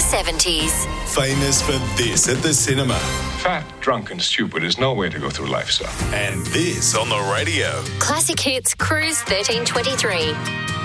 70s. Famous for this at the cinema. Fat, drunk and stupid is no way to go through life, sir. And this on the radio. Classic Hits Cruise 1323.